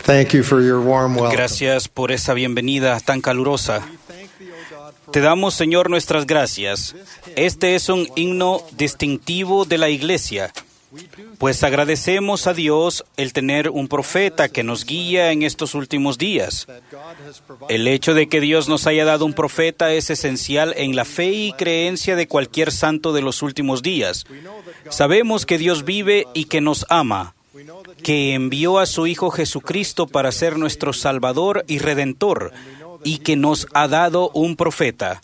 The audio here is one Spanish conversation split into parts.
Thank you for your warm welcome. Gracias por esa bienvenida tan calurosa. Te damos, Señor, nuestras gracias. Este es un himno distintivo de la Iglesia, pues agradecemos a Dios el tener un profeta que nos guía en estos últimos días. El hecho de que Dios nos haya dado un profeta es esencial en la fe y creencia de cualquier santo de los últimos días. Sabemos que Dios vive y que nos ama, que envió a su Hijo Jesucristo para ser nuestro Salvador y Redentor, y que nos ha dado un profeta.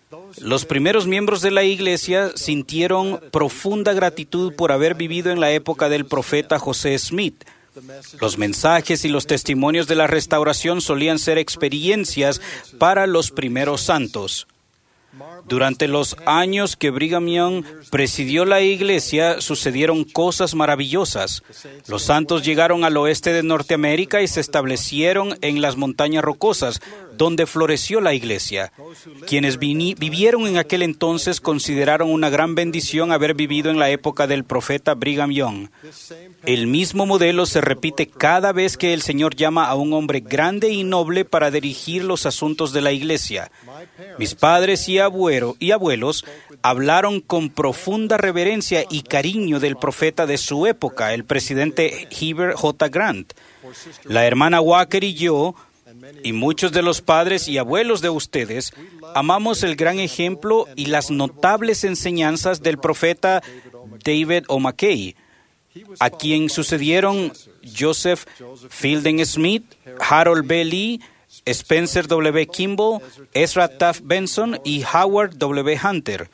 Los primeros miembros de la Iglesia sintieron profunda gratitud por haber vivido en la época del profeta José Smith. Los mensajes y los testimonios de la restauración solían ser experiencias para los primeros santos. Durante los años que Brigham Young presidió la Iglesia, sucedieron cosas maravillosas. Los santos llegaron al oeste de Norteamérica y se establecieron en las montañas rocosas, donde floreció la Iglesia. Quienes vivieron en aquel entonces consideraron una gran bendición haber vivido en la época del profeta Brigham Young. El mismo modelo se repite cada vez que el Señor llama a un hombre grande y noble para dirigir los asuntos de la Iglesia. Mis padres y abuelos hablaron con profunda reverencia y cariño del profeta de su época, el presidente Heber J. Grant. La hermana Walker y yo, y muchos de los padres y abuelos de ustedes, amamos el gran ejemplo y las notables enseñanzas del profeta David O. McKay, a quien sucedieron Joseph Fielding Smith, Harold B. Lee, Spencer W. Kimball, Ezra Taft Benson y Howard W. Hunter.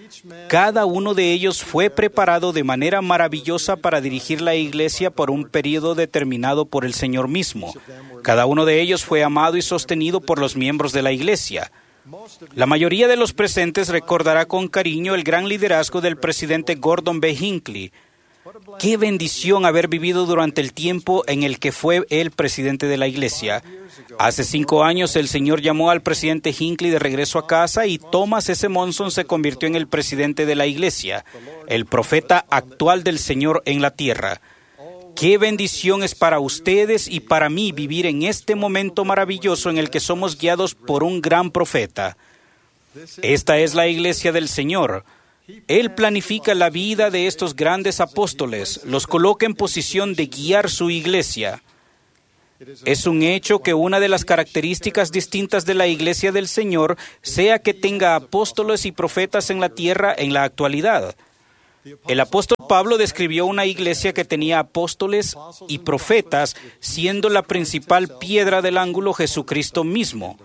Cada uno de ellos fue preparado de manera maravillosa para dirigir la Iglesia por un periodo determinado por el Señor mismo. Cada uno de ellos fue amado y sostenido por los miembros de la Iglesia. La mayoría de los presentes recordará con cariño el gran liderazgo del presidente Gordon B. Hinckley. Qué bendición haber vivido durante el tiempo en el que fue el presidente de la Iglesia. Hace 5 años el Señor llamó al presidente Hinckley de regreso a casa y Thomas S. Monson se convirtió en el presidente de la Iglesia, el profeta actual del Señor en la tierra. Qué bendición es para ustedes y para mí vivir en este momento maravilloso en el que somos guiados por un gran profeta. Esta es la Iglesia del Señor. Él planifica la vida de estos grandes apóstoles, los coloca en posición de guiar su Iglesia. Es un hecho que una de las características distintas de la Iglesia del Señor sea que tenga apóstoles y profetas en la tierra en la actualidad. El apóstol Pablo describió una iglesia que tenía apóstoles y profetas, siendo la principal piedra del ángulo Jesucristo mismo.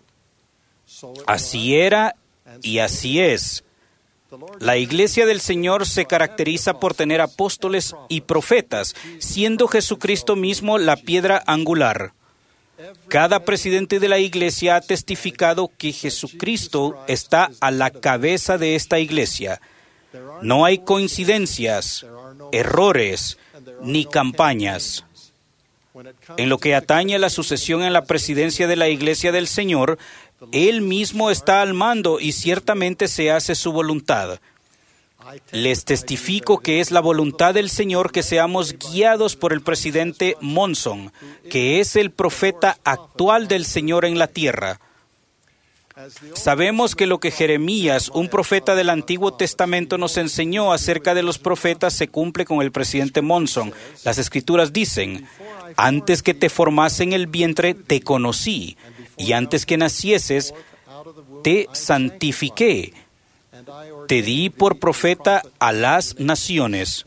Así era y así es. La Iglesia del Señor se caracteriza por tener apóstoles y profetas, siendo Jesucristo mismo la piedra angular. Cada presidente de la Iglesia ha testificado que Jesucristo está a la cabeza de esta Iglesia. No hay coincidencias, errores, ni campañas. En lo que atañe a la sucesión en la presidencia de la Iglesia del Señor, Él mismo está al mando y ciertamente se hace su voluntad. Les testifico que es la voluntad del Señor que seamos guiados por el presidente Monson, que es el profeta actual del Señor en la tierra. Sabemos que lo que Jeremías, un profeta del Antiguo Testamento, nos enseñó acerca de los profetas se cumple con el presidente Monson. Las Escrituras dicen: antes que te formase en el vientre te conocí, y antes que nacieses te santifiqué, te di por profeta a las naciones.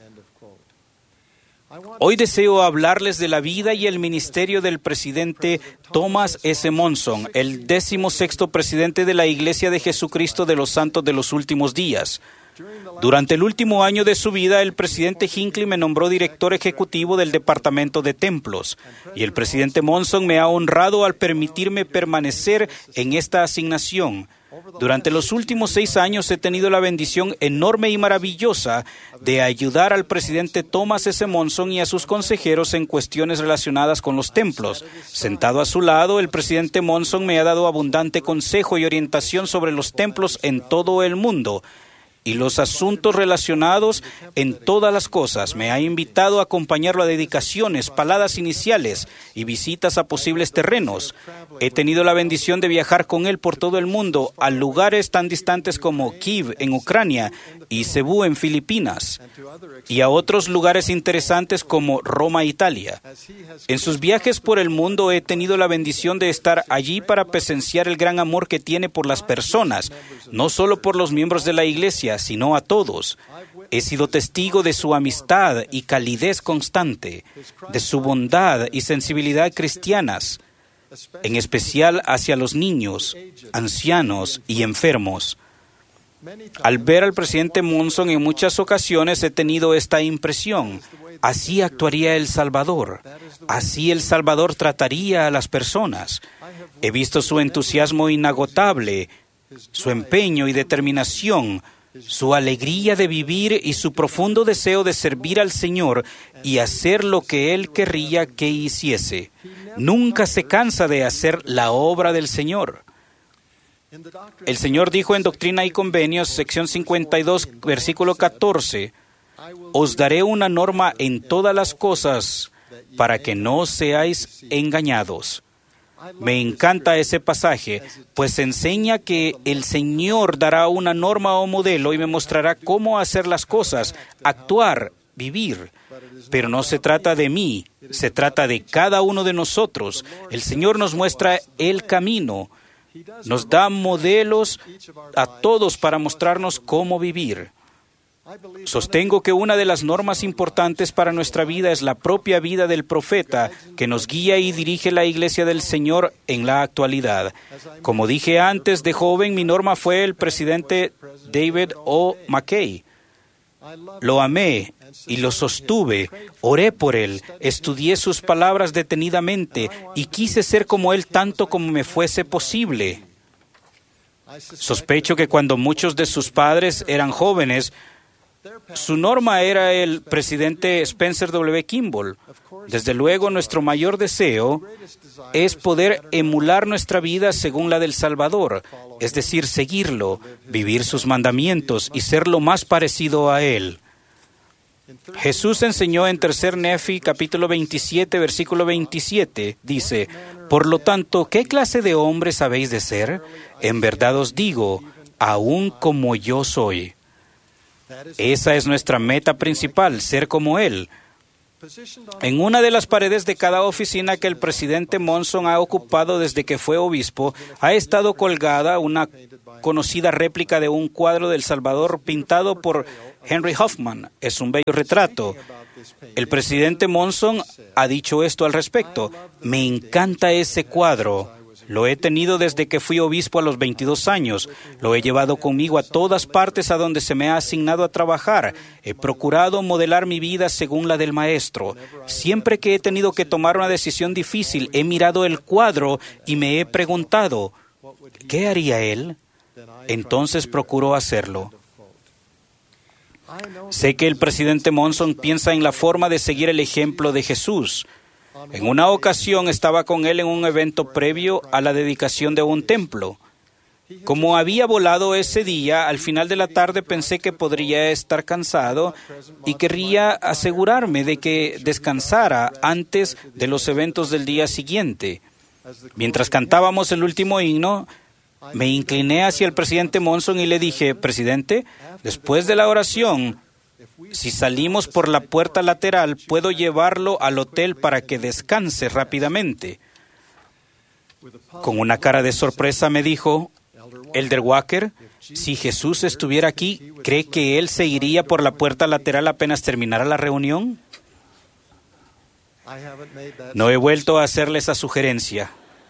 Hoy deseo hablarles de la vida y el ministerio del presidente Thomas S. Monson, el 16º presidente de la Iglesia de Jesucristo de los Santos de los Últimos Días. Durante el último año de su vida, el presidente Hinckley me nombró director ejecutivo del Departamento de Templos, y el presidente Monson me ha honrado al permitirme permanecer en esta asignación. Durante los últimos 6 años he tenido la bendición enorme y maravillosa de ayudar al presidente Thomas S. Monson y a sus consejeros en cuestiones relacionadas con los templos. Sentado a su lado, el presidente Monson me ha dado abundante consejo y orientación sobre los templos en todo el mundo. y los asuntos relacionados en todas las cosas. Me ha invitado a acompañarlo a dedicaciones, paladas iniciales y visitas a posibles terrenos. He tenido la bendición de viajar con él por todo el mundo, a lugares tan distantes como Kiev en Ucrania y Cebú en Filipinas, y a otros lugares interesantes como Roma, Italia. En sus viajes por el mundo he tenido la bendición de estar allí para presenciar el gran amor que tiene por las personas, no solo por los miembros de la iglesia, sino a todos. He sido testigo de su amistad y calidez constante, de su bondad y sensibilidad cristianas, en especial hacia los niños, ancianos y enfermos. Al ver al presidente Monson en muchas ocasiones he tenido esta impresión. Así actuaría El Salvador. Así El Salvador trataría a las personas. He visto su entusiasmo inagotable, su empeño y determinación, su alegría de vivir y su profundo deseo de servir al Señor y hacer lo que Él querría que hiciese. Nunca se cansa de hacer la obra del Señor. El Señor dijo en Doctrina y Convenios, sección 52, versículo 14, «Os daré una norma en todas las cosas para que no seáis engañados». Me encanta ese pasaje, pues enseña que el Señor dará una norma o modelo y me mostrará cómo hacer las cosas, actuar, vivir. Pero no se trata de mí, se trata de cada uno de nosotros. El Señor nos muestra el camino, nos da modelos a todos para mostrarnos cómo vivir. Sostengo que una de las normas importantes para nuestra vida es la propia vida del profeta, que nos guía y dirige la iglesia del Señor en la actualidad. Como dije antes, de joven, mi norma fue el presidente David O. McKay. Lo amé y lo sostuve, oré por él, estudié sus palabras detenidamente y quise ser como él tanto como me fuese posible. Sospecho que cuando muchos de sus padres eran jóvenes, su norma era el presidente Spencer W. Kimball. Desde luego, nuestro mayor deseo es poder emular nuestra vida según la del Salvador, es decir, seguirlo, vivir sus mandamientos y ser lo más parecido a Él. Jesús enseñó en 3 Nefi, capítulo 27, versículo 27, dice, «Por lo tanto, ¿qué clase de hombres habéis de ser? En verdad os digo, aún como yo soy». Esa es nuestra meta principal, ser como Él. En una de las paredes de cada oficina que el presidente Monson ha ocupado desde que fue obispo, ha estado colgada una conocida réplica de un cuadro del Salvador pintado por Henry Hoffman. Es un bello retrato. El presidente Monson ha dicho esto al respecto. «Me encanta ese cuadro. Lo he tenido desde que fui obispo a los 22 años. Lo he llevado conmigo a todas partes a donde se me ha asignado a trabajar. He procurado modelar mi vida según la del maestro. Siempre que he tenido que tomar una decisión difícil, he mirado el cuadro y me he preguntado, ¿qué haría él? Entonces procuro hacerlo». Sé que el presidente Monson piensa en la forma de seguir el ejemplo de Jesús. En una ocasión estaba con él en un evento previo a la dedicación de un templo. Como había volado ese día, al final de la tarde pensé que podría estar cansado y querría asegurarme de que descansara antes de los eventos del día siguiente. Mientras cantábamos el último himno, me incliné hacia el presidente Monson y le dije, «Presidente, después de la oración, si salimos por la puerta lateral, puedo llevarlo al hotel para que descanse rápidamente». Con una cara de sorpresa me dijo, «Elder Walker, si Jesús estuviera aquí, ¿cree que Él se iría por la puerta lateral apenas terminara la reunión?» No he vuelto a hacerle esa sugerencia.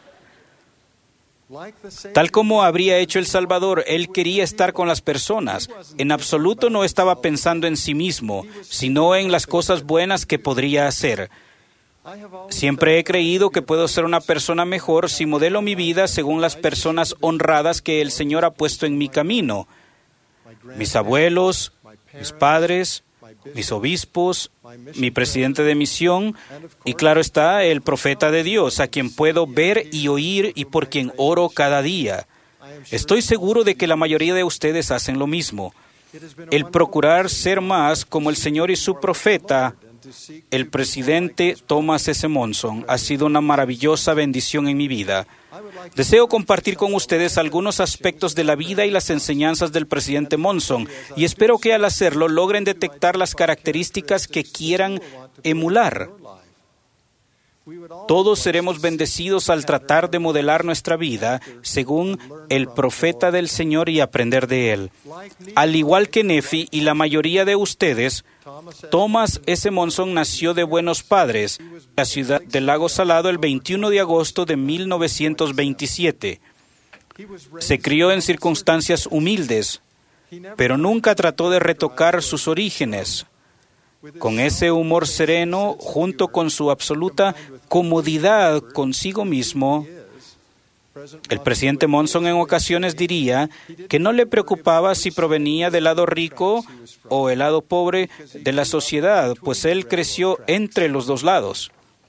Tal como habría hecho El Salvador, él quería estar con las personas. En absoluto no estaba pensando en sí mismo, sino en las cosas buenas que podría hacer. Siempre he creído que puedo ser una persona mejor si modelo mi vida según las personas honradas que el Señor ha puesto en mi camino. Mis abuelos, mis padres, mis obispos, mi presidente de misión y, claro está, el profeta de Dios, a quien puedo ver y oír y por quien oro cada día. Estoy seguro de que la mayoría de ustedes hacen lo mismo. el procurar ser más como el Señor y su profeta, el presidente Thomas S. Monson, ha sido una maravillosa bendición en mi vida. Deseo compartir con ustedes algunos aspectos de la vida y las enseñanzas del presidente Monson, y espero que al hacerlo logren detectar las características que quieran emular. Todos seremos bendecidos al tratar de modelar nuestra vida según el profeta del Señor y aprender de él. Al igual que Nefi y la mayoría de ustedes, Thomas S. Monson nació de buenos padres en la ciudad de Lago Salado el 21 de agosto de 1927. Se crió en circunstancias humildes, pero nunca trató de retocar sus orígenes. Con ese humor sereno, junto con su absoluta comodidad consigo mismo, el presidente Monson en ocasiones diría que no le preocupaba si provenía del lado rico o el lado pobre de la sociedad, pues él creció entre los dos lados.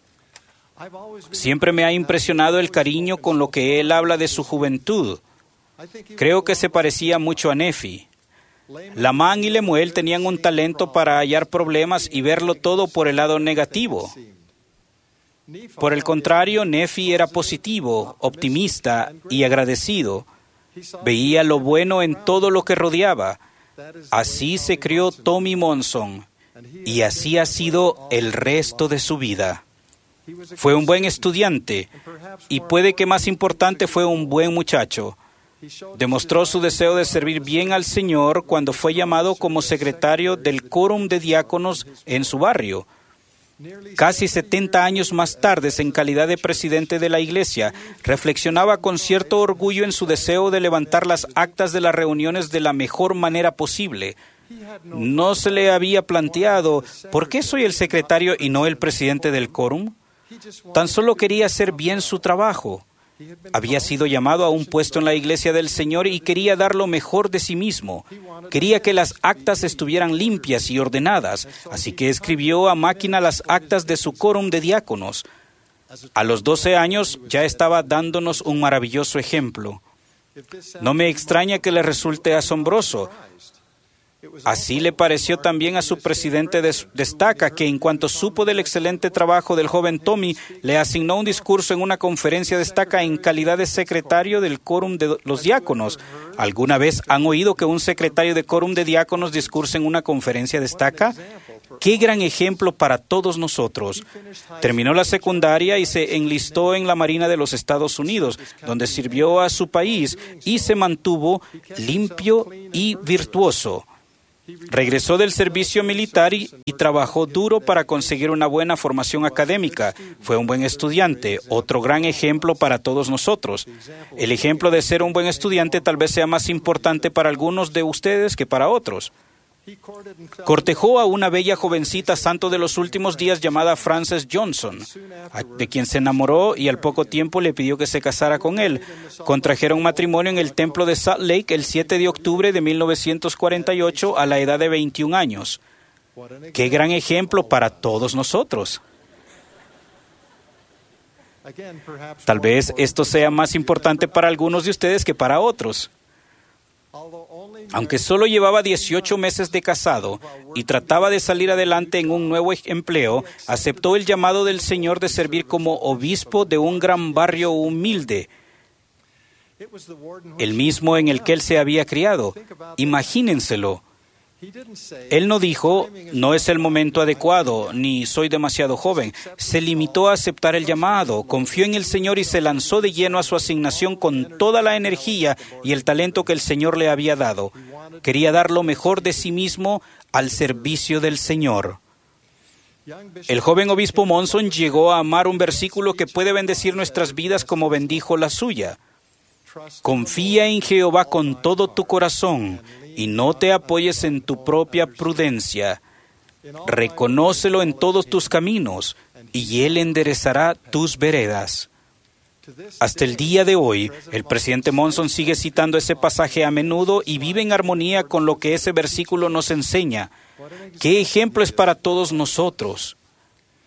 Siempre me ha impresionado el cariño con lo que él habla de su juventud. Creo que se parecía mucho a Nefi. Lamán y Lemuel tenían un talento para hallar problemas y verlo todo por el lado negativo. Por el contrario, Nefi era positivo, optimista y agradecido. Veía lo bueno en todo lo que rodeaba. Así se crió Tommy Monson, y así ha sido el resto de su vida. Fue un buen estudiante, y puede que más importante, fue un buen muchacho. Demostró su deseo de servir bien al Señor cuando fue llamado como secretario del quórum de diáconos en su barrio. Casi 70 años más tarde, en calidad de presidente de la iglesia, reflexionaba con cierto orgullo en su deseo de levantar las actas de las reuniones de la mejor manera posible. No se le había planteado, ¿por qué soy el secretario y no el presidente del quórum? Tan solo quería hacer bien su trabajo. Había sido llamado a un puesto en la iglesia del Señor y quería dar lo mejor de sí mismo. Quería que las actas estuvieran limpias y ordenadas, así que escribió a máquina las actas de su quórum de diáconos. A los 12 años ya estaba dándonos un maravilloso ejemplo. No me extraña que le resulte asombroso. Así le pareció también a su presidente de Estaca, que en cuanto supo del excelente trabajo del joven Tommy, le asignó un discurso en una conferencia de Estaca en calidad de secretario del quórum de los diáconos. ¿Alguna vez han oído que un secretario de quórum de diáconos discurse en una conferencia de Estaca? ¡Qué gran ejemplo para todos nosotros! Terminó la secundaria y se enlistó en la Marina de los Estados Unidos, donde sirvió a su país y se mantuvo limpio y virtuoso. Regresó del servicio militar y trabajó duro para conseguir una buena formación académica. Fue un buen estudiante, otro gran ejemplo para todos nosotros. El ejemplo de ser un buen estudiante tal vez sea más importante para algunos de ustedes que para otros. Cortejó a una bella jovencita santo de los últimos días llamada Frances Johnson, de quien se enamoró y al poco tiempo le pidió que se casara con él. Contrajeron matrimonio en el templo de Salt Lake el 7 de octubre de 1948 a la edad de 21 años. ¡Qué gran ejemplo para todos nosotros! Tal vez esto sea más importante para algunos de ustedes que para otros. Aunque solo llevaba 18 meses de casado y trataba de salir adelante en un nuevo empleo, aceptó el llamado del Señor de servir como obispo de un gran barrio humilde, el mismo en el que él se había criado. Imagínenselo. Él no dijo, no es el momento adecuado, ni soy demasiado joven. Se limitó a aceptar el llamado, confió en el Señor y se lanzó de lleno a su asignación con toda la energía y el talento que el Señor le había dado. Quería dar lo mejor de sí mismo al servicio del Señor. El joven obispo Monson llegó a amar un versículo que puede bendecir nuestras vidas como bendijo la suya. Confía en Jehová con todo tu corazón y no te apoyes en tu propia prudencia. Reconócelo en todos tus caminos y Él enderezará tus veredas. Hasta el día de hoy, el presidente Monson sigue citando ese pasaje a menudo y vive en armonía con lo que ese versículo nos enseña. ¡Qué ejemplo es para todos nosotros!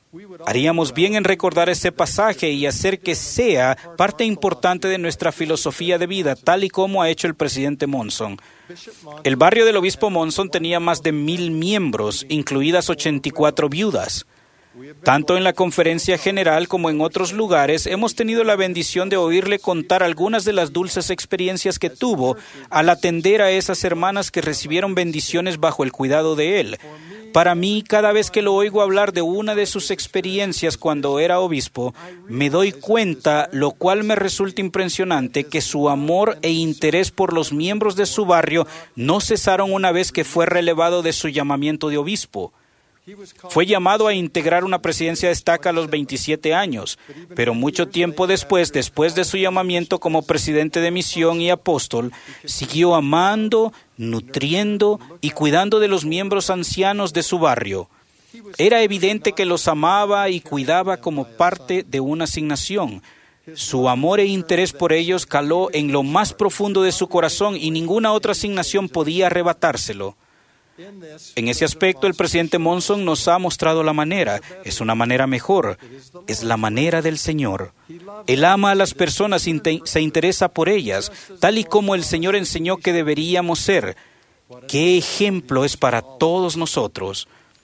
Haríamos bien en recordar ese pasaje y hacer que sea parte importante de nuestra filosofía de vida, tal y como ha hecho el presidente Monson. El barrio del obispo Monson tenía más de 1,000 miembros, incluidas 84 viudas. Tanto en la conferencia general como en otros lugares, hemos tenido la bendición de oírle contar algunas de las dulces experiencias que tuvo al atender a esas hermanas que recibieron bendiciones bajo el cuidado de él. Para mí, cada vez que lo oigo hablar de una de sus experiencias cuando era obispo, me doy cuenta, lo cual me resulta impresionante, que su amor e interés por los miembros de su barrio no cesaron una vez que fue relevado de su llamamiento de obispo. Fue llamado a integrar una presidencia de estaca a los 27 años, pero mucho tiempo después de su llamamiento como presidente de misión y apóstol, siguió amando, nutriendo y cuidando de los miembros ancianos de su barrio. Era evidente que los amaba y cuidaba como parte de una asignación. Su amor e interés por ellos caló en lo más profundo de su corazón y ninguna otra asignación podía arrebatárselo. En ese aspecto, el presidente Monson nos ha mostrado la manera. Es una manera mejor. Es la manera del Señor. Él ama a las personas y se interesa por ellas, tal y como el Señor enseñó que deberíamos ser. ¡Qué ejemplo es para todos nosotros!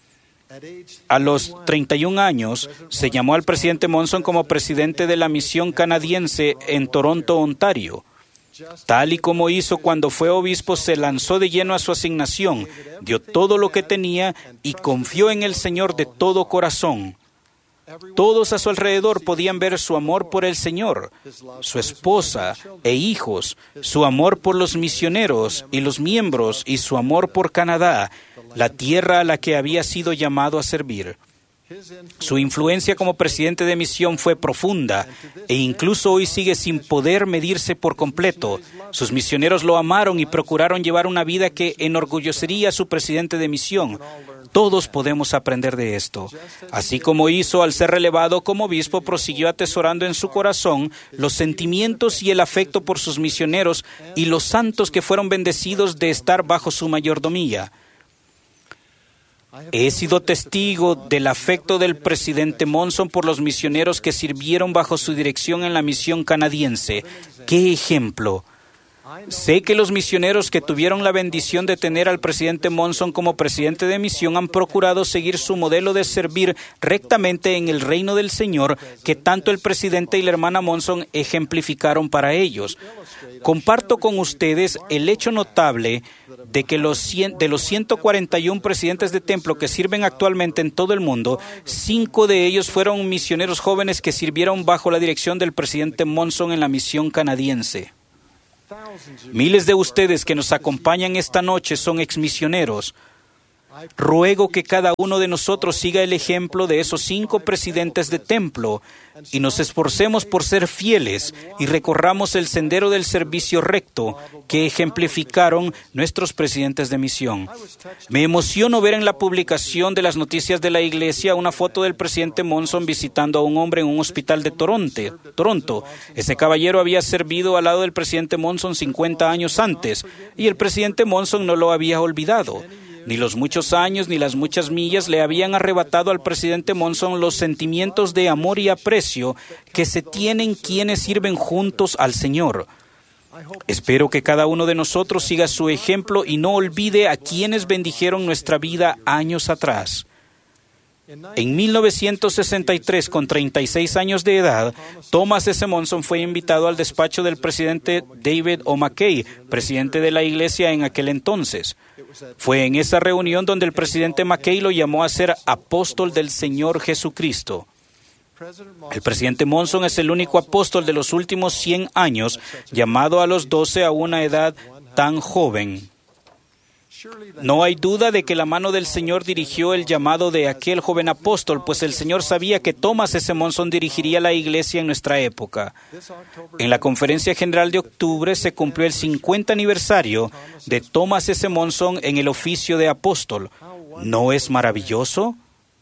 A los 31 años, se llamó al presidente Monson como presidente de la misión canadiense en Toronto, Ontario. Tal y como hizo cuando fue obispo, se lanzó de lleno a su asignación, dio todo lo que tenía y confió en el Señor de todo corazón. Todos a su alrededor podían ver su amor por el Señor, su esposa e hijos, su amor por los misioneros y los miembros y su amor por Canadá, la tierra a la que había sido llamado a servir. Su influencia como presidente de misión fue profunda e incluso hoy sigue sin poder medirse por completo. Sus misioneros lo amaron y procuraron llevar una vida que enorgullecería a su presidente de misión. Todos podemos aprender de esto. Así como hizo al ser relevado como obispo, prosiguió atesorando en su corazón los sentimientos y el afecto por sus misioneros y los santos que fueron bendecidos de estar bajo su mayordomía. He sido testigo del afecto del presidente Monson por los misioneros que sirvieron bajo su dirección en la misión canadiense. ¡Qué ejemplo! Sé que los misioneros que tuvieron la bendición de tener al presidente Monson como presidente de misión han procurado seguir su modelo de servir rectamente en el reino del Señor que tanto el presidente y la hermana Monson ejemplificaron para ellos. Comparto con ustedes el hecho notable de que de los 141 presidentes de templo que sirven actualmente en todo el mundo, 5 de ellos fueron misioneros jóvenes que sirvieron bajo la dirección del presidente Monson en la misión canadiense. Miles de ustedes que nos acompañan esta noche son exmisioneros. Ruego que cada uno de nosotros siga el ejemplo de esos 5 presidentes de templo y nos esforcemos por ser fieles y recorramos el sendero del servicio recto que ejemplificaron nuestros presidentes de misión. Me emociono ver en la publicación de las noticias de la iglesia una foto del presidente Monson visitando a un hombre en un hospital de Toronto. Ese caballero había servido al lado del presidente Monson 50 años antes y el presidente Monson no lo había olvidado. Ni los muchos años ni las muchas millas le habían arrebatado al presidente Monson los sentimientos de amor y aprecio que se tienen quienes sirven juntos al Señor. Espero que cada uno de nosotros siga su ejemplo y no olvide a quienes bendijeron nuestra vida años atrás. En 1963, con 36 años de edad, Thomas S. Monson fue invitado al despacho del presidente David O. McKay, presidente de la iglesia en aquel entonces. Fue en esa reunión donde el presidente McKay lo llamó a ser apóstol del Señor Jesucristo. El presidente Monson es el único apóstol de los últimos 100 años, llamado a los 12 a una edad tan joven. No hay duda de que la mano del Señor dirigió el llamado de aquel joven apóstol, pues el Señor sabía que Thomas S. Monson dirigiría la iglesia en nuestra época. En la conferencia general de octubre se cumplió el 50 aniversario de Thomas S. Monson en el oficio de apóstol. ¿No es maravilloso?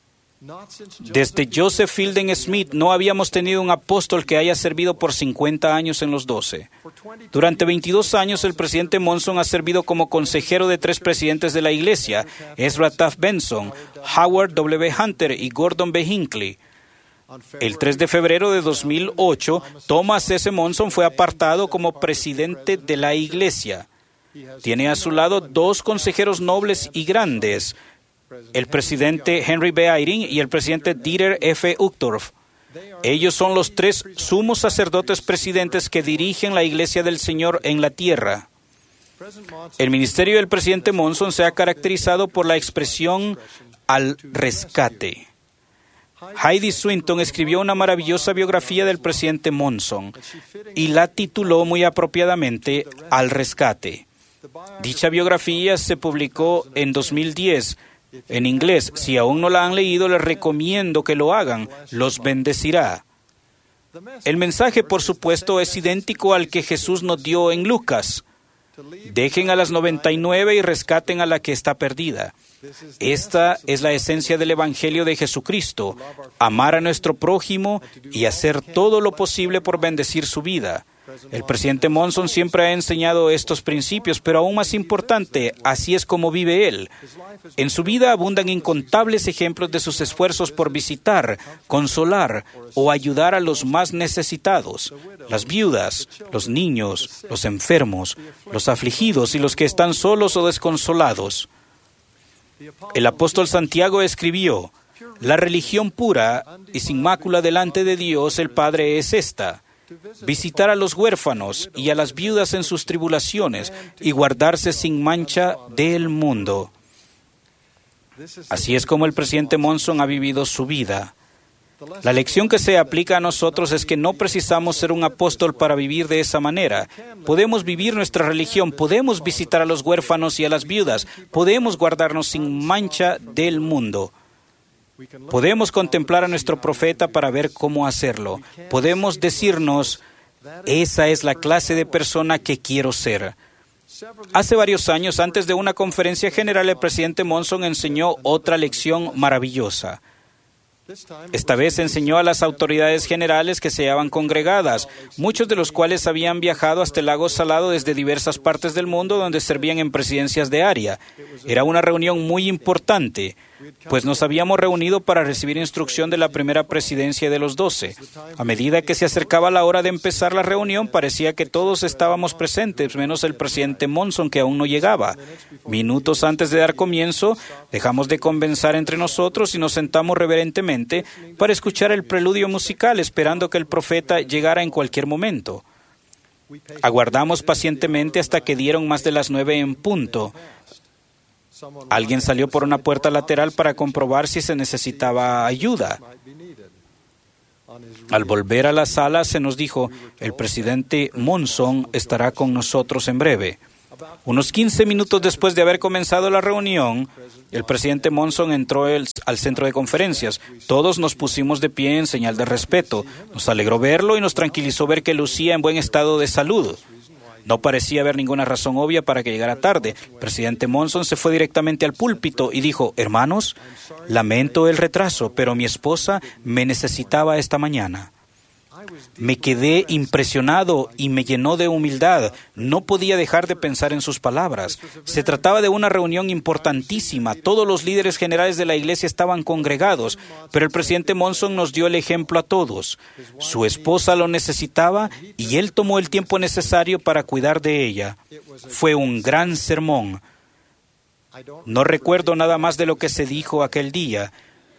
Desde Joseph Fielding Smith no habíamos tenido un apóstol que haya servido por 50 años en los 12. Durante 22 años el presidente Monson ha servido como consejero de 3 presidentes de la Iglesia, Ezra Taft Benson, Howard W. Hunter y Gordon B. Hinckley. El 3 de febrero de 2008, Thomas S. Monson fue apartado como presidente de la Iglesia. Tiene a su lado 2 consejeros nobles y grandes, el presidente Henry B. Eyring y el presidente Dieter F. Uchtdorf. Ellos son los 3 sumos sacerdotes presidentes que dirigen la Iglesia del Señor en la tierra. El ministerio del presidente Monson se ha caracterizado por la expresión al rescate. Heidi Swinton escribió una maravillosa biografía del presidente Monson y la tituló muy apropiadamente Al rescate. Dicha biografía se publicó en 2010 en inglés. Si aún no la han leído, les recomiendo que lo hagan. Los bendecirá. El mensaje, por supuesto, es idéntico al que Jesús nos dio en Lucas. Dejen a las 99 y rescaten a la que está perdida. Esta es la esencia del Evangelio de Jesucristo: amar a nuestro prójimo y hacer todo lo posible por bendecir su vida. El presidente Monson siempre ha enseñado estos principios, pero aún más importante, así es como vive él. En su vida abundan incontables ejemplos de sus esfuerzos por visitar, consolar o ayudar a los más necesitados, las viudas, los niños, los enfermos, los afligidos y los que están solos o desconsolados. El apóstol Santiago escribió: la religión pura y sin mácula delante de Dios el Padre es esta: visitar a los huérfanos y a las viudas en sus tribulaciones y guardarse sin mancha del mundo. Así es como el presidente Monson ha vivido su vida. La lección que se aplica a nosotros es que no precisamos ser un apóstol para vivir de esa manera. Podemos vivir nuestra religión, podemos visitar a los huérfanos y a las viudas, podemos guardarnos sin mancha del mundo. Podemos contemplar a nuestro profeta para ver cómo hacerlo. Podemos decirnos: esa es la clase de persona que quiero ser. Hace varios años, antes de una conferencia general, el presidente Monson enseñó otra lección maravillosa. Esta vez enseñó a las autoridades generales que se hallaban congregadas, muchos de los cuales habían viajado hasta el lago Salado desde diversas partes del mundo donde servían en presidencias de área. Era una reunión muy importante, pues nos habíamos reunido para recibir instrucción de la primera presidencia de los 12. A medida que se acercaba la hora de empezar la reunión, parecía que todos estábamos presentes, menos el presidente Monson, que aún no llegaba. Minutos antes de dar comienzo, dejamos de conversar entre nosotros y nos sentamos reverentemente para escuchar el preludio musical, esperando que el profeta llegara en cualquier momento. Aguardamos pacientemente hasta que dieron más de las 9 en punto. Alguien salió por una puerta lateral para comprobar si se necesitaba ayuda. Al volver a la sala se nos dijo: el presidente Monson estará con nosotros en breve. Unos 15 minutos después de haber comenzado la reunión, el presidente Monson entró al centro de conferencias. Todos nos pusimos de pie en señal de respeto. Nos alegró verlo y nos tranquilizó ver que lucía en buen estado de salud. No parecía haber ninguna razón obvia para que llegara tarde. El presidente Monson se fue directamente al púlpito y dijo: hermanos, lamento el retraso, pero mi esposa me necesitaba esta mañana. Me quedé impresionado y me llenó de humildad. No podía dejar de pensar en sus palabras. Se trataba de una reunión importantísima. Todos los líderes generales de la iglesia estaban congregados, pero el presidente Monson nos dio el ejemplo a todos. Su esposa lo necesitaba y él tomó el tiempo necesario para cuidar de ella. Fue un gran sermón. No recuerdo nada más de lo que se dijo aquel día,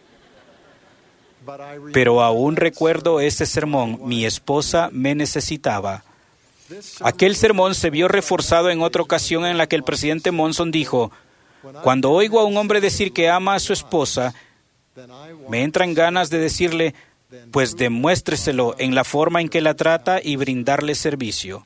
pero aún recuerdo ese sermón: mi esposa me necesitaba. Aquel sermón se vio reforzado en otra ocasión en la que el presidente Monson dijo: cuando oigo a un hombre decir que ama a su esposa, me entran ganas de decirle: pues demuéstreselo en la forma en que la trata y brindarle servicio.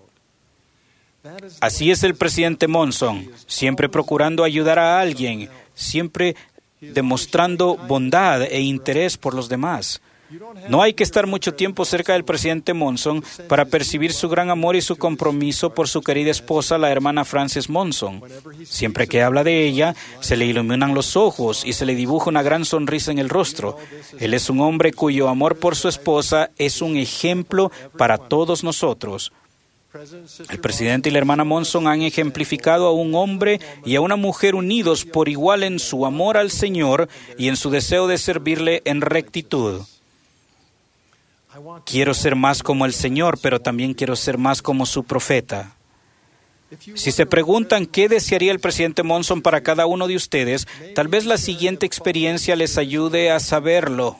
Así es el presidente Monson, siempre procurando ayudar a alguien, siempre demostrando bondad e interés por los demás. No hay que estar mucho tiempo cerca del presidente Monson para percibir su gran amor y su compromiso por su querida esposa, la hermana Frances Monson. Siempre que habla de ella, se le iluminan los ojos y se le dibuja una gran sonrisa en el rostro. Él es un hombre cuyo amor por su esposa es un ejemplo para todos nosotros. El presidente y la hermana Monson han ejemplificado a un hombre y a una mujer unidos por igual en su amor al Señor y en su deseo de servirle en rectitud. Quiero ser más como el Señor, pero también quiero ser más como su profeta. Si se preguntan qué desearía el presidente Monson para cada uno de ustedes, tal vez la siguiente experiencia les ayude a saberlo.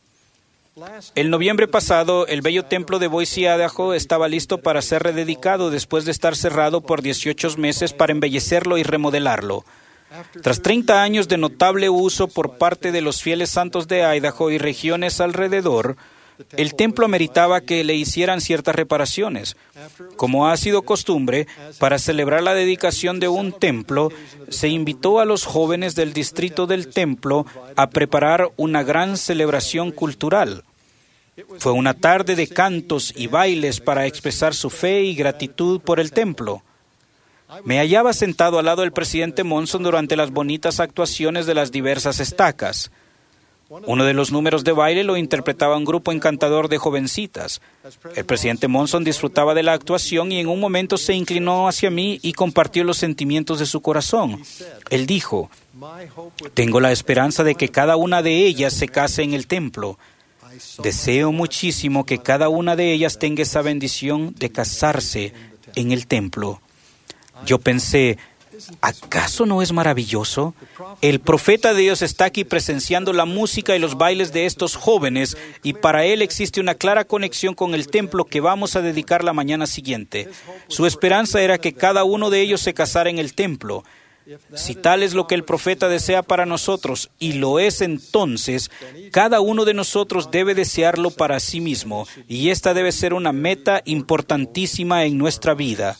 El noviembre pasado, el bello templo de Boise, Idaho, estaba listo para ser rededicado después de estar cerrado por 18 meses para embellecerlo y remodelarlo. Tras 30 años de notable uso por parte de los fieles santos de Idaho y regiones alrededor, el templo ameritaba que le hicieran ciertas reparaciones. Como ha sido costumbre, para celebrar la dedicación de un templo, se invitó a los jóvenes del distrito del templo a preparar una gran celebración cultural. Fue una tarde de cantos y bailes para expresar su fe y gratitud por el templo. Me hallaba sentado al lado del presidente Monson durante las bonitas actuaciones de las diversas estacas. Uno de los números de baile lo interpretaba un grupo encantador de jovencitas. El presidente Monson disfrutaba de la actuación y en un momento se inclinó hacia mí y compartió los sentimientos de su corazón. Él dijo: «Tengo la esperanza de que cada una de ellas se case en el templo. Deseo muchísimo que cada una de ellas tenga esa bendición de casarse en el templo». Yo pensé, ¿acaso no es maravilloso? El profeta de Dios está aquí presenciando la música y los bailes de estos jóvenes y para él existe una clara conexión con el templo que vamos a dedicar la mañana siguiente. Su esperanza era que cada uno de ellos se casara en el templo. Si tal es lo que el profeta desea para nosotros, y lo es entonces, cada uno de nosotros debe desearlo para sí mismo, y esta debe ser una meta importantísima en nuestra vida.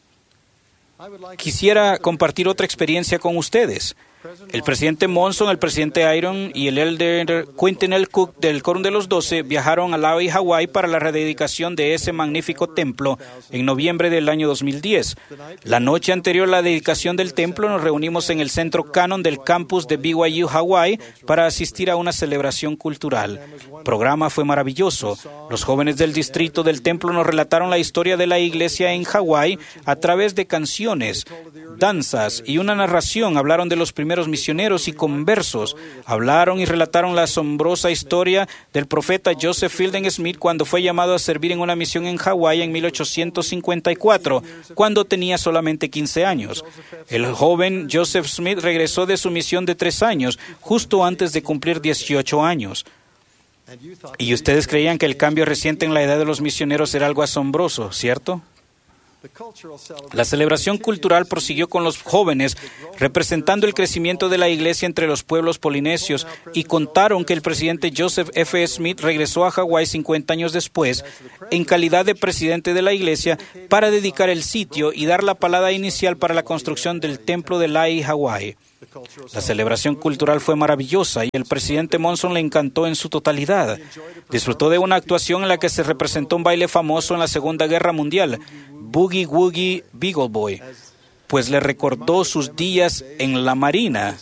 Quisiera compartir otra experiencia con ustedes. El presidente Monson, el presidente Iron y el elder Quentin L. Cook del Quórum de los 12 viajaron a Lahaina, Hawái para la rededicación de ese magnífico templo en noviembre del año 2010. La noche anterior a la dedicación del templo nos reunimos en el Centro Cannon del campus de BYU, Hawái, para asistir a una celebración cultural. El programa fue maravilloso. Los jóvenes del distrito del templo nos relataron la historia de la iglesia en Hawái a través de canciones, danzas y una narración. Hablaron de los primeros misioneros y conversos. Hablaron y relataron la asombrosa historia del profeta Joseph Fielding Smith cuando fue llamado a servir en una misión en Hawái en 1854, cuando tenía solamente 15 años. El joven Joseph Smith regresó de su misión de 3 años, justo antes de cumplir 18 años. Y ustedes creían que el cambio reciente en la edad de los misioneros era algo asombroso, ¿cierto? La celebración cultural prosiguió con los jóvenes, representando el crecimiento de la iglesia entre los pueblos polinesios, y contaron que el presidente Joseph F. Smith regresó a Hawái 50 años después, en calidad de presidente de la iglesia, para dedicar el sitio y dar la palada inicial para la construcción del templo de Lahaina, Hawái. La celebración cultural fue maravillosa y el presidente Monson le encantó en su totalidad. Disfrutó de una actuación en la que se representó un baile famoso en la Segunda Guerra Mundial, Boogie Woogie Beagle Boy, pues le recordó sus días en la Marina.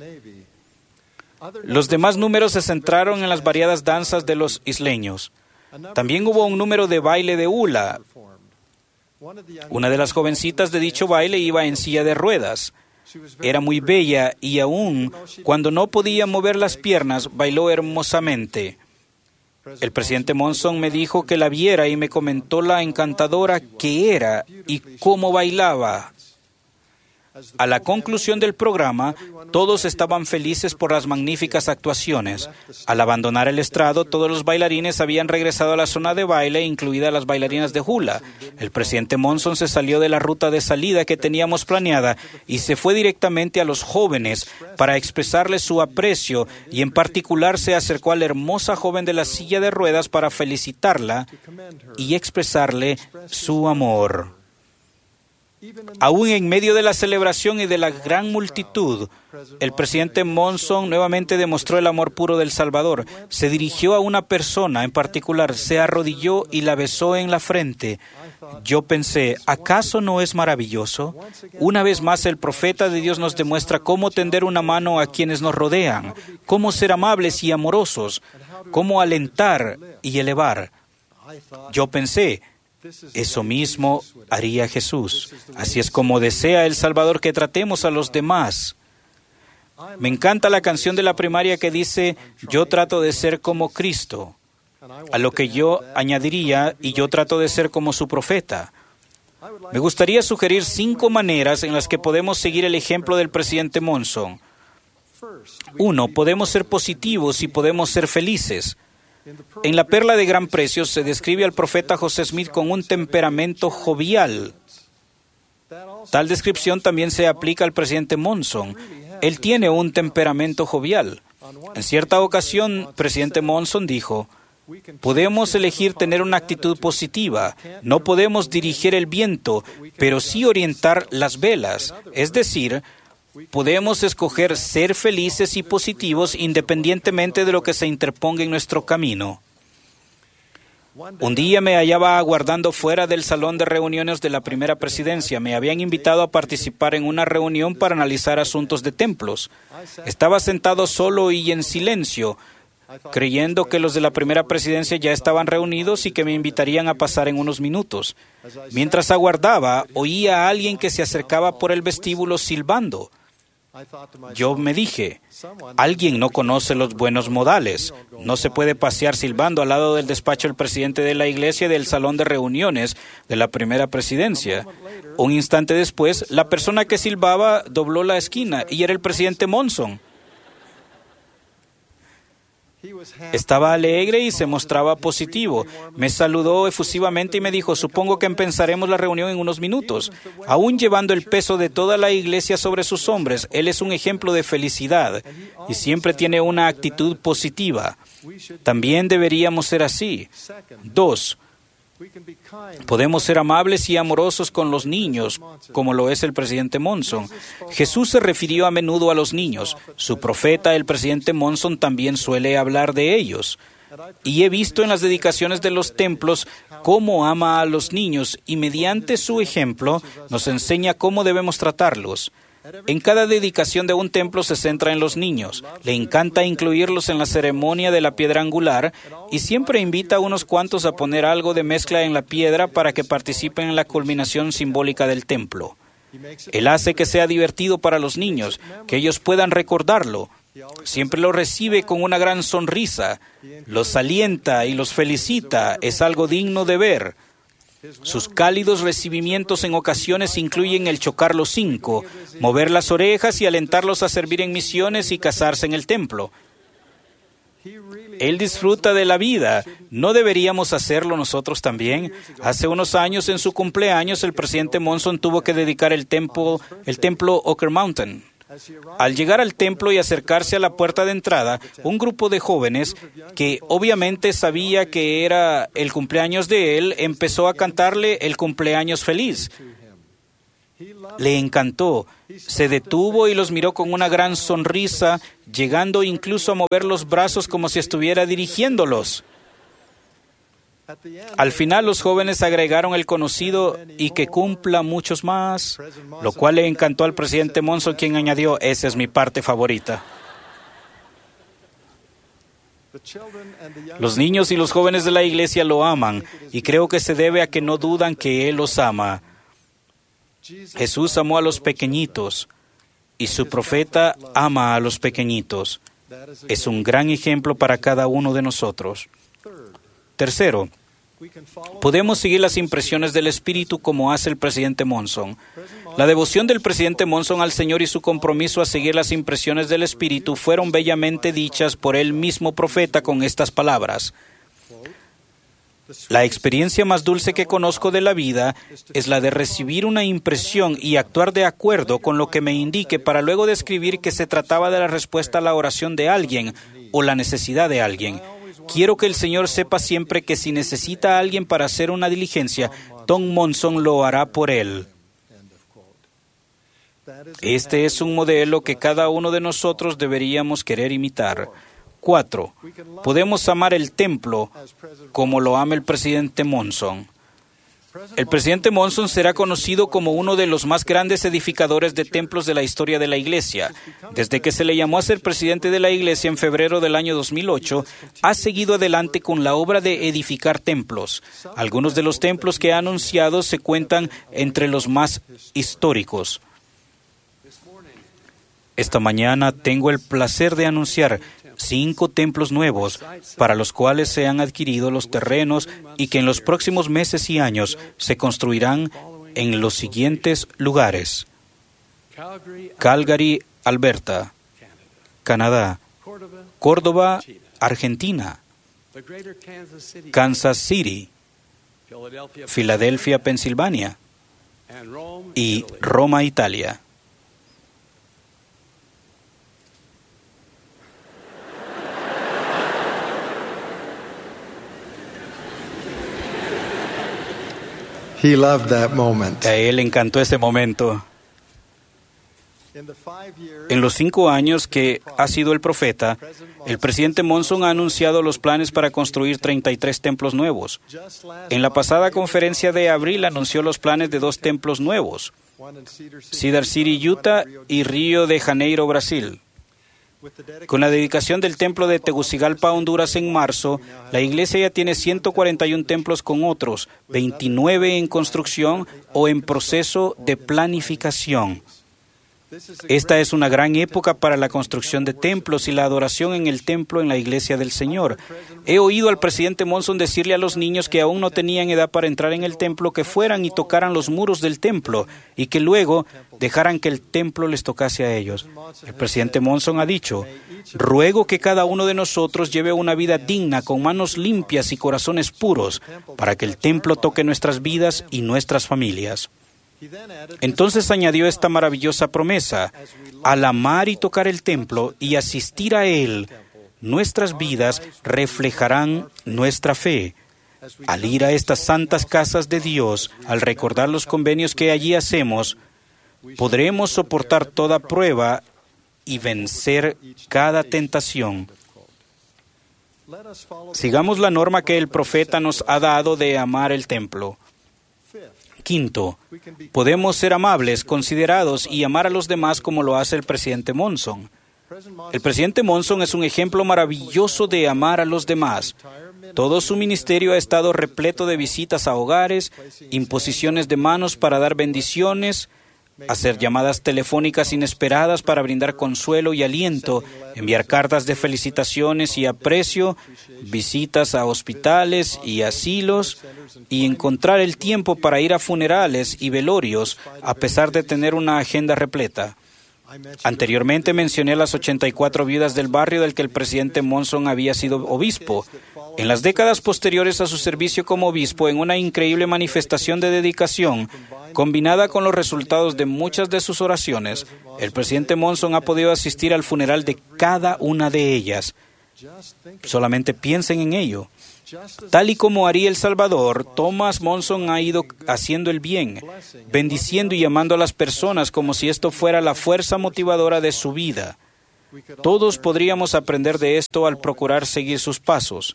Los demás números se centraron en las variadas danzas de los isleños. También hubo un número de baile de hula. Una de las jovencitas de dicho baile iba en silla de ruedas. Era muy bella y aún cuando no podía mover las piernas, bailó hermosamente. El presidente Monson me dijo que la viera y me comentó la encantadora que era y cómo bailaba. A la conclusión del programa, todos estaban felices por las magníficas actuaciones. Al abandonar el estrado, todos los bailarines habían regresado a la zona de baile, incluidas las bailarinas de hula. El presidente Monson se salió de la ruta de salida que teníamos planeada y se fue directamente a los jóvenes para expresarles su aprecio, y en particular se acercó a la hermosa joven de la silla de ruedas para felicitarla y expresarle su amor. Aún en medio de la celebración y de la gran multitud, el presidente Monson nuevamente demostró el amor puro del Salvador. Se dirigió a una persona en particular, se arrodilló y la besó en la frente. Yo pensé, ¿acaso no es maravilloso? Una vez más, el profeta de Dios nos demuestra cómo tender una mano a quienes nos rodean, cómo ser amables y amorosos, cómo alentar y elevar. Yo pensé, eso mismo haría Jesús. Así es como desea el Salvador que tratemos a los demás. Me encanta la canción de la primaria que dice, yo trato de ser como Cristo. A lo que yo añadiría, y yo trato de ser como su profeta. Me gustaría sugerir 5 maneras en las que podemos seguir el ejemplo del presidente Monson. 1. Podemos ser positivos y podemos ser felices. En La Perla de Gran Precio se describe al profeta José Smith con un temperamento jovial. Tal descripción también se aplica al presidente Monson. Él tiene un temperamento jovial. En cierta ocasión, presidente Monson dijo, podemos elegir tener una actitud positiva. No podemos dirigir el viento, pero sí orientar las velas. Es decir, podemos escoger ser felices y positivos independientemente de lo que se interponga en nuestro camino. Un día me hallaba aguardando fuera del salón de reuniones de la primera presidencia. Me habían invitado a participar en una reunión para analizar asuntos de templos. Estaba sentado solo y en silencio, creyendo que los de la primera presidencia ya estaban reunidos y que me invitarían a pasar en unos minutos. Mientras aguardaba, oía a alguien que se acercaba por el vestíbulo silbando. Yo me dije, alguien no conoce los buenos modales. No se puede pasear silbando al lado del despacho del presidente de la iglesia y del salón de reuniones de la primera presidencia. Un instante después, la persona que silbaba dobló la esquina y era el presidente Monson. Estaba alegre y se mostraba positivo. Me saludó efusivamente y me dijo, supongo que empezaremos la reunión en unos minutos. Aún llevando el peso de toda la iglesia sobre sus hombros, él es un ejemplo de felicidad y siempre tiene una actitud positiva. También deberíamos ser así. 2. Podemos ser amables y amorosos con los niños, como lo es el presidente Monson. Jesús se refirió a menudo a los niños. Su profeta, el presidente Monson, también suele hablar de ellos. Y he visto en las dedicaciones de los templos cómo ama a los niños y mediante su ejemplo nos enseña cómo debemos tratarlos. En cada dedicación de un templo se centra en los niños. Le encanta incluirlos en la ceremonia de la piedra angular y siempre invita a unos cuantos a poner algo de mezcla en la piedra para que participen en la culminación simbólica del templo. Él hace que sea divertido para los niños, que ellos puedan recordarlo. Siempre los recibe con una gran sonrisa, los alienta y los felicita. Es algo digno de ver. Sus cálidos recibimientos en ocasiones incluyen el chocar los 5, mover las orejas y alentarlos a servir en misiones y casarse en el templo. Él disfruta de la vida. ¿No deberíamos hacerlo nosotros también? Hace unos años, en su cumpleaños, el presidente Monson tuvo que dedicar el templo Ocker Mountain. Al llegar al templo y acercarse a la puerta de entrada, un grupo de jóvenes, que obviamente sabía que era el cumpleaños de él, empezó a cantarle el cumpleaños feliz. Le encantó. Se detuvo y los miró con una gran sonrisa, llegando incluso a mover los brazos como si estuviera dirigiéndolos. Al final, los jóvenes agregaron el conocido y que cumpla muchos más, lo cual le encantó al presidente Monson, quien añadió, esa es mi parte favorita. Los niños y los jóvenes de la iglesia lo aman y creo que se debe a que no dudan que Él los ama. Jesús amó a los pequeñitos y su profeta ama a los pequeñitos. Es un gran ejemplo para cada uno de nosotros. Tercero, podemos seguir las impresiones del Espíritu como hace el presidente Monson. La devoción del presidente Monson al Señor y su compromiso a seguir las impresiones del Espíritu fueron bellamente dichas por el mismo profeta con estas palabras. La experiencia más dulce que conozco de la vida es la de recibir una impresión y actuar de acuerdo con lo que me indique para luego describir que se trataba de la respuesta a la oración de alguien o la necesidad de alguien. Quiero que el Señor sepa siempre que si necesita a alguien para hacer una diligencia, Tom Monson lo hará por él. Este es un modelo que cada uno de nosotros deberíamos querer imitar. 4. Podemos amar el templo como lo ama el presidente Monson. El presidente Monson será conocido como uno de los más grandes edificadores de templos de la historia de la Iglesia. Desde que se le llamó a ser presidente de la Iglesia en febrero del año 2008, ha seguido adelante con la obra de edificar templos. Algunos de los templos que ha anunciado se cuentan entre los más históricos. Esta mañana tengo el placer de anunciar 5 templos nuevos para los cuales se han adquirido los terrenos y que en los próximos meses y años se construirán en los siguientes lugares: Calgary, Alberta, Canadá; Córdoba, Argentina; Kansas City; Filadelfia, Pensilvania; y Roma, Italia. He loved that moment. A él le encantó ese momento. En los 5 años que ha sido el profeta, el presidente Monson ha anunciado los planes para construir 33 templos nuevos. En la pasada conferencia de abril anunció los planes de 2 templos nuevos: Cedar City, Utah, y Río de Janeiro, Brasil. Con la dedicación del templo de Tegucigalpa, Honduras, en marzo, la iglesia ya tiene 141 templos con otros 29 en construcción o en proceso de planificación. Esta es una gran época para la construcción de templos y la adoración en el templo en la iglesia del Señor. He oído al presidente Monson decirle a los niños que aún no tenían edad para entrar en el templo que fueran y tocaran los muros del templo y que luego dejaran que el templo les tocase a ellos. El presidente Monson ha dicho: ruego que cada uno de nosotros lleve una vida digna, con manos limpias y corazones puros, para que el templo toque nuestras vidas y nuestras familias. Entonces añadió esta maravillosa promesa: al amar y tocar el templo y asistir a él, nuestras vidas reflejarán nuestra fe. Al ir a estas santas casas de Dios, al recordar los convenios que allí hacemos, podremos soportar toda prueba y vencer cada tentación. Sigamos la norma que el profeta nos ha dado de amar el templo. 5. Podemos ser amables, considerados y amar a los demás como lo hace el presidente Monson. El presidente Monson es un ejemplo maravilloso de amar a los demás. Todo su ministerio ha estado repleto de visitas a hogares, imposiciones de manos para dar bendiciones, hacer llamadas telefónicas inesperadas para brindar consuelo y aliento, enviar cartas de felicitaciones y aprecio, visitas a hospitales y asilos, y encontrar el tiempo para ir a funerales y velorios, a pesar de tener una agenda repleta. Anteriormente mencioné las 84 viudas del barrio del que el presidente Monson había sido obispo. En las décadas posteriores a su servicio como obispo, en una increíble manifestación de dedicación, combinada con los resultados de muchas de sus oraciones, el presidente Monson ha podido asistir al funeral de cada una de ellas. Solamente piensen en ello. Tal y como haría El Salvador, Thomas Monson ha ido haciendo el bien, bendiciendo y amando a las personas como si esto fuera la fuerza motivadora de su vida. Todos podríamos aprender de esto al procurar seguir sus pasos.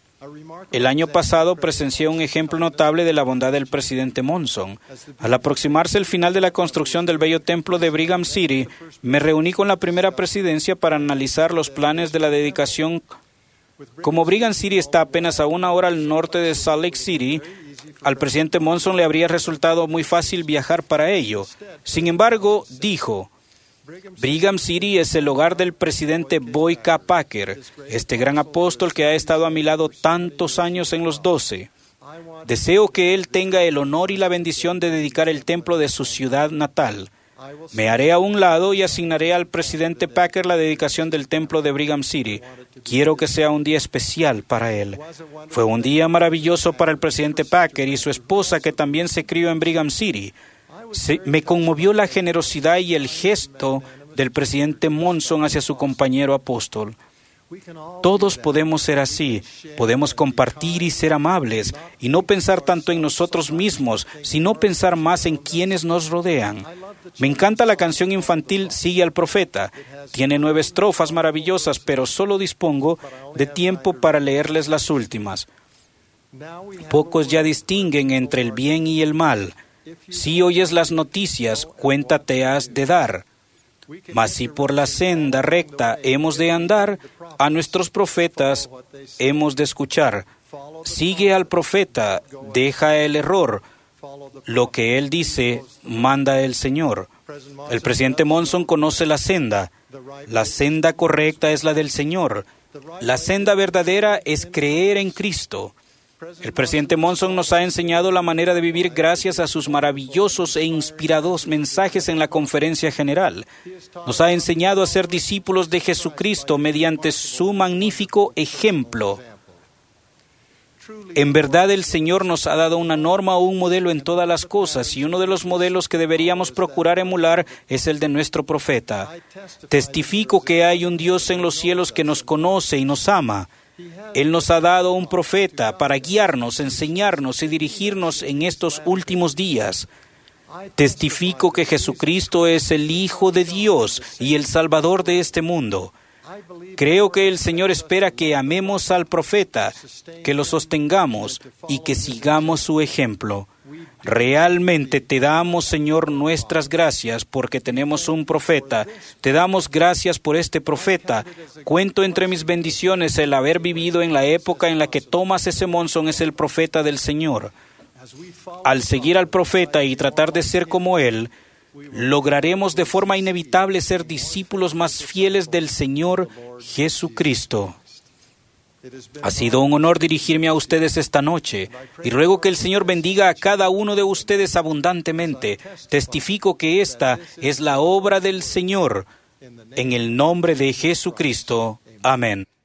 El año pasado presencié un ejemplo notable de la bondad del presidente Monson. Al aproximarse el final de la construcción del bello templo de Brigham City, me reuní con la primera presidencia para analizar los planes de la dedicación. Como Brigham City está apenas a 1 hora al norte de Salt Lake City, al presidente Monson le habría resultado muy fácil viajar para ello. Sin embargo, dijo: Brigham City es el hogar del presidente Boy K. Packer, este gran apóstol que ha estado a mi lado tantos años en los 12. Deseo que él tenga el honor y la bendición de dedicar el templo de su ciudad natal. Me haré a un lado y asignaré al presidente Packer la dedicación del templo de Brigham City. Quiero que sea un día especial para él. Fue un día maravilloso para el presidente Packer y su esposa, que también se crió en Brigham City. Me conmovió la generosidad y el gesto del presidente Monson hacia su compañero apóstol. Todos podemos ser así, podemos compartir y ser amables, y no pensar tanto en nosotros mismos, sino pensar más en quienes nos rodean. Me encanta la canción infantil Sigue al Profeta. Tiene 9 estrofas maravillosas, pero solo dispongo de tiempo para leerles las últimas. Pocos ya distinguen entre el bien y el mal. Si oyes las noticias, cuenta te has de dar. Mas si por la senda recta hemos de andar, a nuestros profetas hemos de escuchar. Sigue al profeta, deja el error. Lo que él dice, manda el Señor. El presidente Monson conoce la senda. La senda correcta es la del Señor. La senda verdadera es creer en Cristo. El presidente Monson nos ha enseñado la manera de vivir gracias a sus maravillosos e inspirados mensajes en la conferencia general. Nos ha enseñado a ser discípulos de Jesucristo mediante su magnífico ejemplo. En verdad, el Señor nos ha dado una norma o un modelo en todas las cosas, y uno de los modelos que deberíamos procurar emular es el de nuestro profeta. Testifico que hay un Dios en los cielos que nos conoce y nos ama. Él nos ha dado un profeta para guiarnos, enseñarnos y dirigirnos en estos últimos días. Testifico que Jesucristo es el Hijo de Dios y el Salvador de este mundo. Creo que el Señor espera que amemos al profeta, que lo sostengamos y que sigamos su ejemplo. Realmente te damos, Señor, nuestras gracias porque tenemos un profeta. Te damos gracias por este profeta. Cuento entre mis bendiciones el haber vivido en la época en la que Thomas S. Monson es el profeta del Señor. Al seguir al profeta y tratar de ser como él, lograremos de forma inevitable ser discípulos más fieles del Señor Jesucristo. Ha sido un honor dirigirme a ustedes esta noche y ruego que el Señor bendiga a cada uno de ustedes abundantemente. Testifico que esta es la obra del Señor. En el nombre de Jesucristo. Amén.